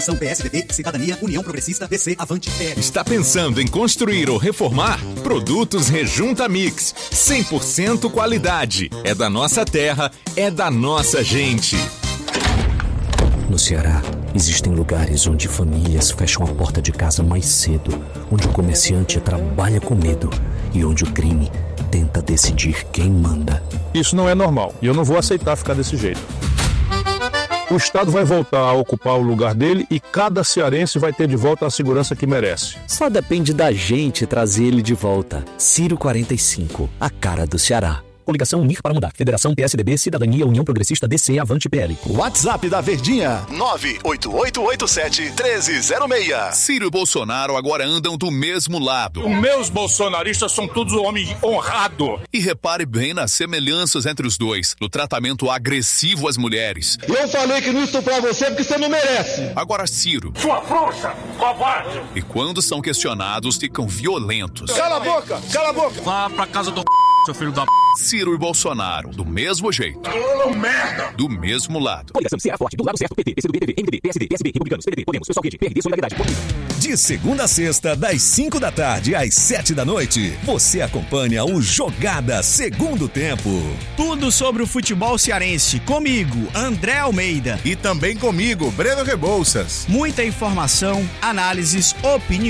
São PSDB, Cidadania, União Progressista, DC, Avante, PL. Está pensando em construir ou reformar? Produtos Rejunta Mix. 100% qualidade. É da nossa terra, é da nossa gente. No Ceará, existem lugares onde famílias fecham a porta de casa mais cedo, onde o comerciante trabalha com medo e onde o crime tenta decidir quem manda. Isso não é normal e eu não vou aceitar ficar desse jeito. O Estado vai voltar a ocupar o lugar dele e cada cearense vai ter de volta a segurança que merece. Só depende da gente trazer ele de volta. Ciro 45, a cara do Ceará. Coligação Unir para Mudar. Federação PSDB, Cidadania, União Progressista, DC, Avante, PL. WhatsApp da Verdinha, 98887-1306. Ciro e Bolsonaro agora andam do mesmo lado. Os meus bolsonaristas são todos homens honrados. E repare bem nas semelhanças entre os dois, no tratamento agressivo às mulheres. Eu falei que não estou pra você porque você não merece. Agora Ciro. Sua frouxa, covarde. E quando são questionados, ficam violentos. Cala a boca, cala a boca. Vá pra casa do seu filho da Ciro e Bolsonaro, do mesmo jeito. merda. Do mesmo lado. Coligação Ceará Forte, do lado certo, PT, PCdoB, PV, MDB, PSD, PSB, Republicanos, PDT, Podemos, Pessoal Rede, PRD, Solidariedade, De segunda a sexta, das 5 da tarde às 7 da noite, você acompanha o Jogada Segundo Tempo. Tudo sobre o futebol cearense. Comigo, André Almeida. E também comigo, Breno Rebouças. Muita informação, análises, opiniões.